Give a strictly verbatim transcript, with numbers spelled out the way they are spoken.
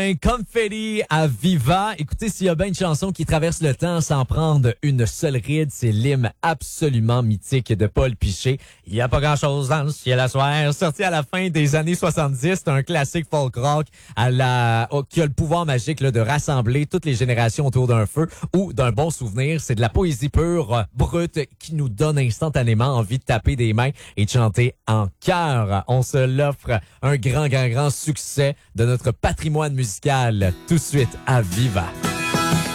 Un confetti à Viva. Écoutez, s'il y a bien une chanson qui traverse le temps sans prendre une seule ride, c'est l'hymne absolument mythique de Paul Piché. Il n'y a pas grand-chose dans le ciel à soir. Sorti à la fin des années soixante-dix, c'est un classique folk rock à la, oh, qui a le pouvoir magique là, de rassembler toutes les générations autour d'un feu ou d'un bon souvenir. C'est de la poésie pure, euh, brute, qui nous donne instantanément envie de taper des mains et de chanter en chœur. On se l'offre, un grand, grand, grand succès de notre patrimoine musical tout de suite à Viva.